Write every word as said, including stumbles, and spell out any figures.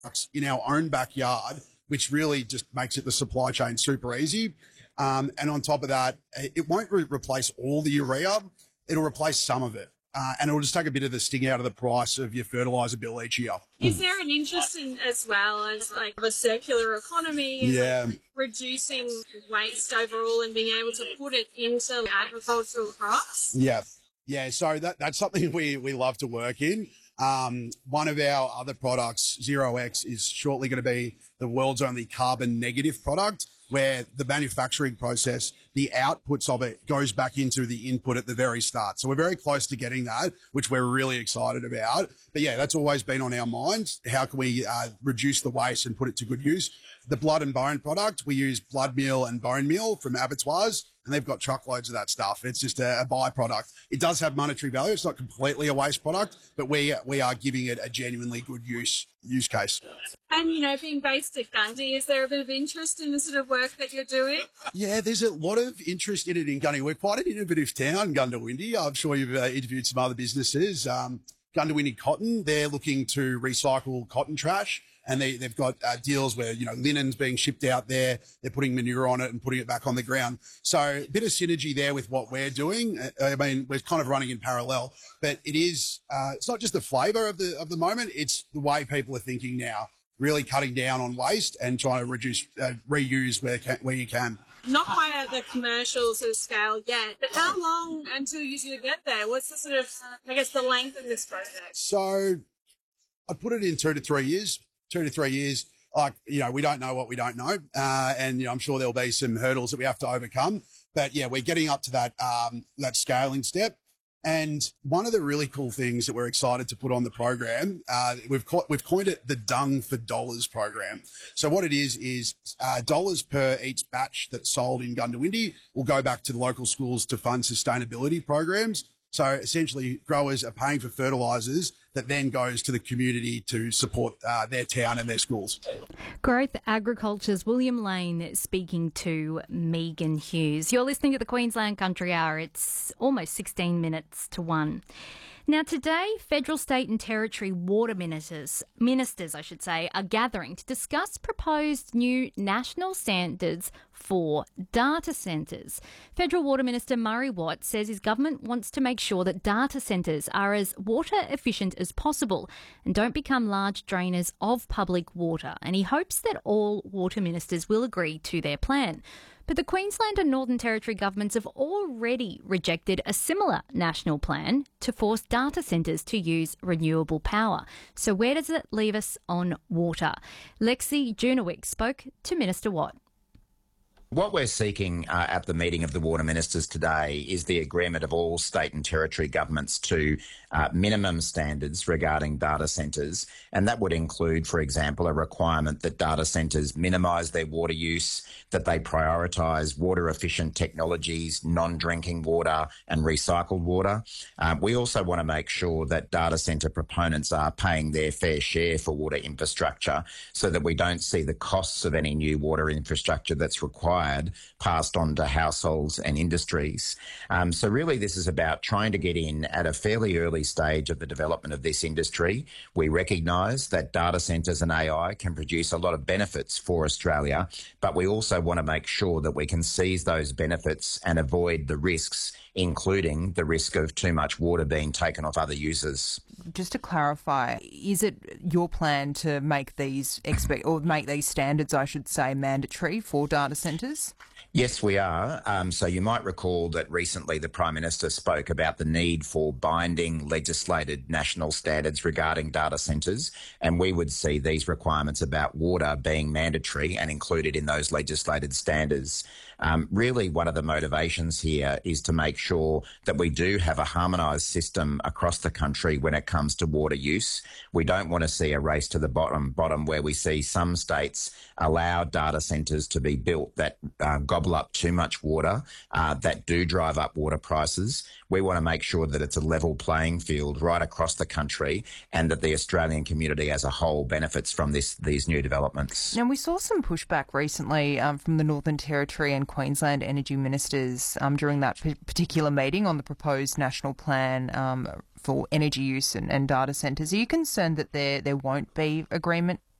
in our own backyard, which really just makes it the supply chain super easy. Um, and on top of that, it won't re- replace all the urea. It'll replace some of it. Uh, and it'll just take a bit of the sting out of the price of your fertiliser bill each year. Is there an interest in, as well as like the circular economy and yeah. like reducing waste overall and being able to put it into agricultural crops? Yeah. Yeah, so that, that's something we, we love to work in. Um, one of our other products, Zero X, is shortly going to be the world's only carbon negative product, where the manufacturing process, the outputs of it goes back into the input at the very start. So we're very close to getting that, which we're really excited about. But yeah, that's always been on our minds. How can we uh, reduce the waste and put it to good use? The blood and bone product, we use blood meal and bone meal from abattoirs, and they've got truckloads of that stuff. It's just a, a byproduct. It does have monetary value. It's not completely a waste product, but we we are giving it a genuinely good use use case. And, you know, being based at Gundy, is there a bit of interest in the sort of work that you're doing? Yeah, there's a lot of interest in it in Gundy. We're quite an innovative town, Goondiwindi. I'm sure you've uh, interviewed some other businesses. Um, Goondiwindi Cotton, they're looking to recycle cotton trash. And they, they've got uh, deals where, you know, linen's being shipped out there. They're putting manure on it and putting it back on the ground. So a bit of synergy there with what we're doing. I mean, we're kind of running in parallel, but it is, uh, it's not just the flavour of the, of the moment. It's the way people are thinking now, really cutting down on waste and trying to reduce, uh, reuse where, can, where you can. Not quite at the commercial sort of scale yet, but how long until you sort of get there? What's the sort of, I guess, the length of this project? So I'd put it in two to three years. Two to three years, like, you know, we don't know what we don't know. Uh, and, you know, I'm sure there'll be some hurdles that we have to overcome. But yeah, we're getting up to that, um, that scaling step. And one of the really cool things that we're excited to put on the program, uh, we've co- we've coined it the Dung for Dollars program. So what it is, is, uh, dollars per each batch that's sold in Goondiwindi will go back to the local schools to fund sustainability programs. So essentially growers are paying for fertilisers that then goes to the community to support uh, their town and their schools. Growth Agriculture's William Lane speaking to Megan Hughes. You're listening to the Queensland Country Hour. It's almost sixteen minutes to one. Now today, federal, state and territory water ministers, ministers I should say, are gathering to discuss proposed new national standards for data centres. Federal Water Minister Murray Watt says his government wants to make sure that data centres are as water efficient as possible and don't become large drainers of public water. And he hopes that all water ministers will agree to their plan. But the Queensland and Northern Territory governments have already rejected a similar national plan to force data centres to use renewable power. So where does it leave us on water? Lexi Junowik spoke to Minister Watt. What we're seeking uh, at the meeting of the water ministers today is the agreement of all state and territory governments to uh, minimum standards regarding data centres, and that would include, for example, a requirement that data centres minimise their water use, that they prioritise water-efficient technologies, non-drinking water and recycled water. Uh, we also want to make sure that data centre proponents are paying their fair share for water infrastructure so that we don't see the costs of any new water infrastructure that's required passed on to households and industries. Um, so really this is about trying to get in at a fairly early stage of the development of this industry. We recognise that data centres and A I can produce a lot of benefits for Australia, but we also want to make sure that we can seize those benefits and avoid the risks, including the risk of too much water being taken off other users. Just to clarify, is it your plan to make these expect or make these standards, I should say, mandatory for data centres? Yes, we are. Um, so you might recall that recently the Prime Minister spoke about the need for binding legislated national standards regarding data centres, and we would see these requirements about water being mandatory and included in those legislated standards. Um, really, one of the motivations here is to make sure that we do have a harmonised system across the country when it comes to water use. We don't want to see a race to the bottom, bottom where we see some states allow data centres to be built that uh, gobble up too much water, uh, that do drive up water prices. We want to make sure that it's a level playing field right across the country and that the Australian community as a whole benefits from this these new developments. Now, we saw some pushback recently um, from the Northern Territory and Queensland energy ministers um, during that p- particular meeting on the proposed national plan um, for energy use and, and data centres. Are you concerned that there there won't be agreement